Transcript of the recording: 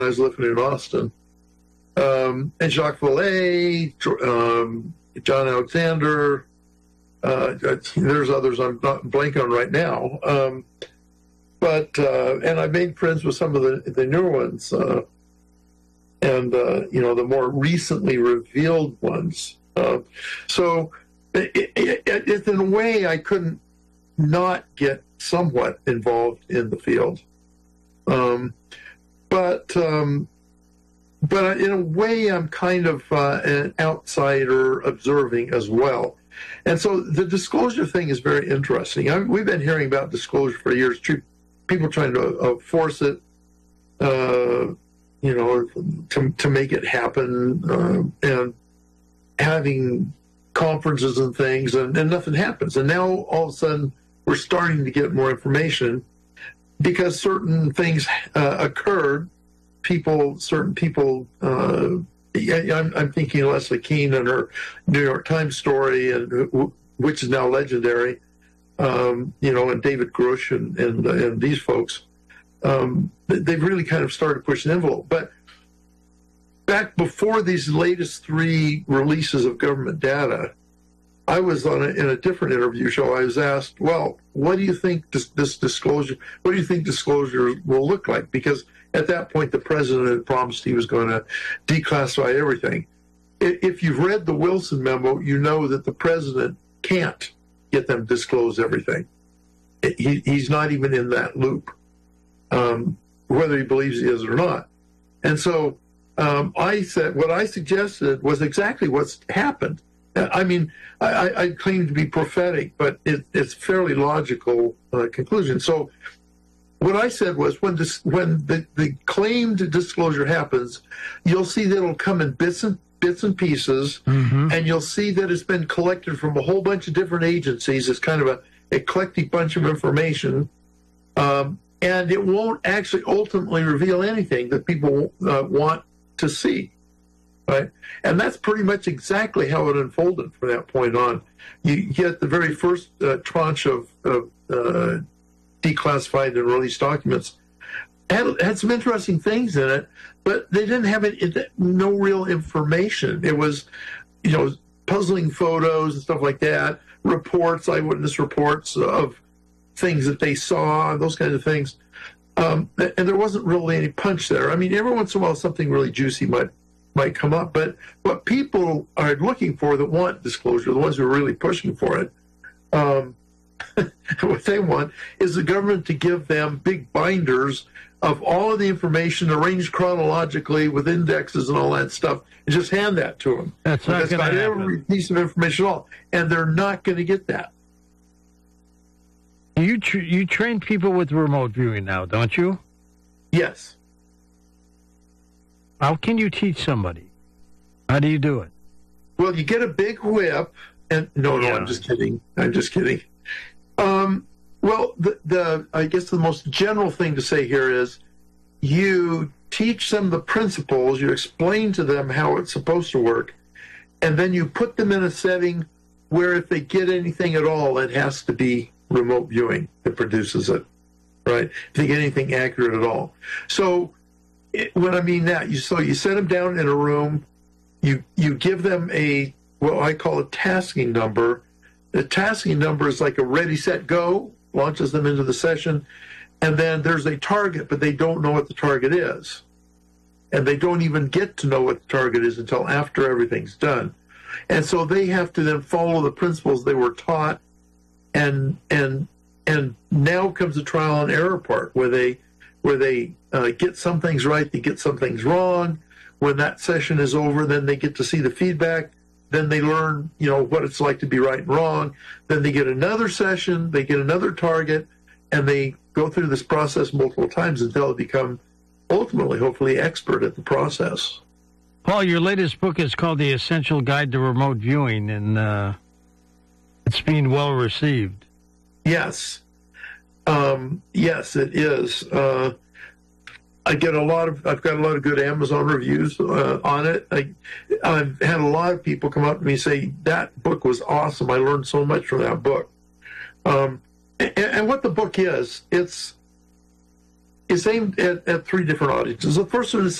I was living in Austin. And Jacques Vallée, John Alexander, there's others I'm not blanking on right now. And I made friends with some of the newer ones, and the more recently revealed ones. So it's in a way I couldn't not get somewhat involved in the field. But in a way, I'm kind of an outsider observing as well. And so the disclosure thing is very interesting. We've been hearing about disclosure for years, people trying to force it, to make it happen, and having conferences and things, and nothing happens. And now all of a sudden, we're starting to get more information because certain things occurred. Certain people, I'm thinking Leslie Kean and her New York Times story, and which is now legendary, and David Grush and these folks, they've really kind of started pushing the envelope. But back before these latest 3 releases of government data, I was in a different interview show. I was asked, well, what do you think this disclosure will look like? Because at that point, the president had promised he was going to declassify everything. If you've read the Wilson memo, you know that the president can't get them to disclose everything. He's not even in that loop, whether he believes he is or not. And so I said, what I suggested was exactly what's happened. I mean, I claim to be prophetic, but it's fairly logical conclusion. So what I said was when the claimed disclosure happens, you'll see that it'll come in bits and pieces, and you'll see that it's been collected from a whole bunch of different agencies. It's kind of an eclectic bunch of information, and it won't actually ultimately reveal anything that people want to see. Right? And that's pretty much exactly how it unfolded from that point on. You get the very first tranche of declassified and released documents. Had some interesting things in it, but they didn't have no real information. It was, puzzling photos and stuff like that, reports, eyewitness reports of things that they saw, those kinds of things. And there wasn't really any punch there. I mean, every once in a while something really juicy might come up, but what people are looking for that want disclosure, the ones who are really pushing for it, what they want is the government to give them big binders of all of the information arranged chronologically with indexes and all that stuff, and just hand that to them. That's not going to happen. Every piece of information at all, and they're not going to get that. You train people with remote viewing now, don't you? Yes. How can you teach somebody? How do you do it? Well, you get a big whip, and no, I'm just kidding. Well, I guess the most general thing to say here is you teach them the principles, you explain to them how it's supposed to work, and then you put them in a setting where if they get anything at all, it has to be remote viewing that produces it, right? If they get anything accurate at all. So when I mean that, you set them down in a room, you give them what I call a tasking number. The tasking number is like a ready, set, go, launches them into the session, and then there's a target, but they don't know what the target is. And they don't even get to know what the target is until after everything's done. And so they have to then follow the principles they were taught, and now comes the trial and error part, where they get some things right, they get some things wrong. When that session is over, then they get to see the feedback. Then they learn, what it's like to be right and wrong. Then they get another session, they get another target, and they go through this process multiple times until they become ultimately, hopefully, expert at the process. Paul, your latest book is called The Essential Guide to Remote Viewing, and it's being well received. Yes. Yes, it is. I've got a lot of good Amazon reviews on it. I've had a lot of people come up to me and say, that book was awesome. I learned so much from that book. And what the book is, it's it's aimed at three different audiences. The first one is